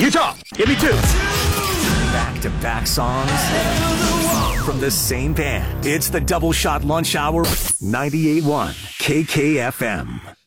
Utah, give me 2. Back-to-back songs from the same band. It's the Double Shot Lunch Hour. 98.1 KKFM.